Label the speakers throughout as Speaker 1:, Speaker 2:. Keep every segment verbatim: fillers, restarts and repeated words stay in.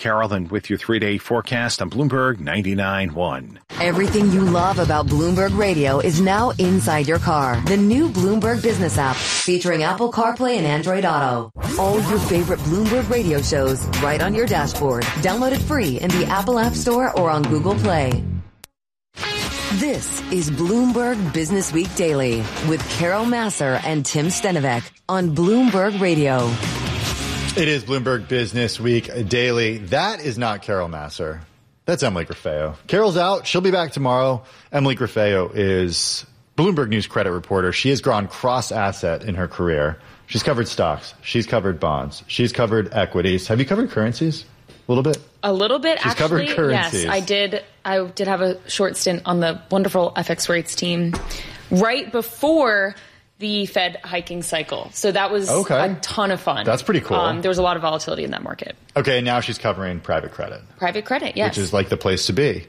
Speaker 1: Carolyn with your three-day forecast on Bloomberg ninety-nine point one.
Speaker 2: Everything you love about Bloomberg Radio is now inside your car. The new Bloomberg Business app featuring Apple CarPlay and Android Auto. All your favorite Bloomberg Radio shows right on your dashboard. Download it free in the Apple App Store or on Google Play. This is Bloomberg Business Week Daily with Carol Massar and Tim Stenovec on Bloomberg Radio.
Speaker 3: It is Bloomberg Business Week Daily. That is not Carol Massar. That's Emily Grafeo. Carol's out. She'll be back tomorrow. Emily Grafeo is Bloomberg News credit reporter. She has gone cross-asset in her career. She's covered stocks. She's covered bonds. She's covered equities. Have you covered currencies? A little bit?
Speaker 4: A little bit,
Speaker 3: She's
Speaker 4: actually.
Speaker 3: Covered currencies.
Speaker 4: Yes, I did. I did have a short stint on the wonderful F X rates team right before the Fed hiking cycle. So that was okay. a ton of fun.
Speaker 3: That's pretty cool. Um,
Speaker 4: there was a lot of volatility in that market.
Speaker 3: Okay, now she's covering private credit.
Speaker 4: Private credit, yes.
Speaker 3: Which is like the place to be.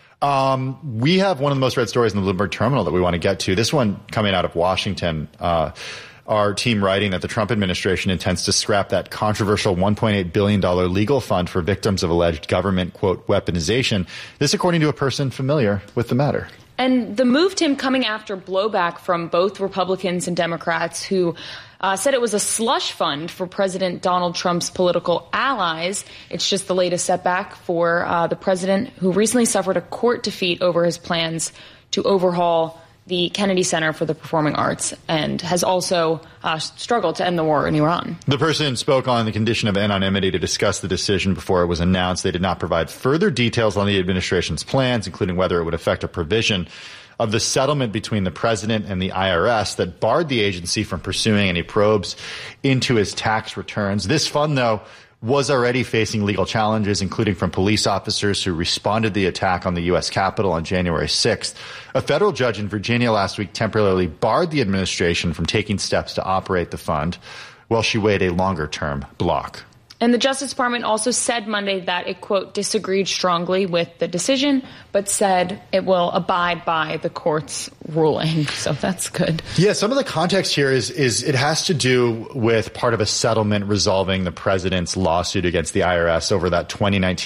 Speaker 3: Um, we have one of the most read stories in the Bloomberg Terminal that we want to get to. This one coming out of Washington. Uh, our team writing that the Trump administration intends to scrap that controversial one point eight billion dollars legal fund for victims of alleged government, quote, weaponization. This according to a person familiar with the matter.
Speaker 4: And the move, Tim, coming after blowback from both Republicans and Democrats who uh, said it was a slush fund for President Donald Trump's political allies. It's just the latest setback for uh, the president, who recently suffered a court defeat over his plans to overhaul the Kennedy Center for the Performing Arts, and has also uh, struggled to end the war in Iran.
Speaker 3: The person spoke on the condition of anonymity to discuss the decision before it was announced. They did not provide further details on the administration's plans, including whether it would affect a provision of the settlement between the president and the I R S that barred the agency from pursuing any probes into his tax returns. This fund, though, was already facing legal challenges, including from police officers who responded to the attack on the U S Capitol on January sixth. A federal judge in Virginia last week temporarily barred the administration from taking steps to operate the fund while she weighed a longer-term block.
Speaker 4: And the Justice Department also said Monday that it, quote, disagreed strongly with the decision, but said it will abide by the court's ruling. So that's good.
Speaker 3: Yeah, some of the context here is is it has to do with part of a settlement resolving the president's lawsuit against the I R S over that twenty nineteen